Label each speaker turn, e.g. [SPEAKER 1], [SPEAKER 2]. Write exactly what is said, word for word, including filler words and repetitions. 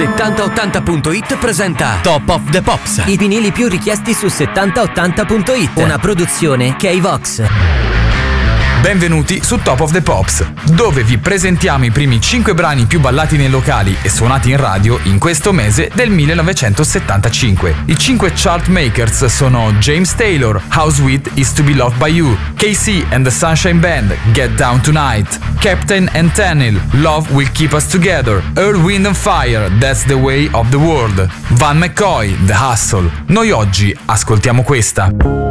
[SPEAKER 1] settanta ottanta punto it presenta Top of the Pops,
[SPEAKER 2] i vinili più richiesti su settanta ottanta punto it, una produzione K-Vox.
[SPEAKER 3] Benvenuti su Top of the Pops, dove vi presentiamo i primi cinque brani più ballati nei locali e suonati in radio in questo mese del millenovecentosettantacinque. I cinque chart makers sono James Taylor, How Sweet Is To Be Loved By You, K C and the Sunshine Band, Get Down Tonight, Captain and Tennille, Love Will Keep Us Together, Earth, Wind and Fire, That's the Way of the World, Van McCoy, The Hustle. Noi oggi ascoltiamo questa.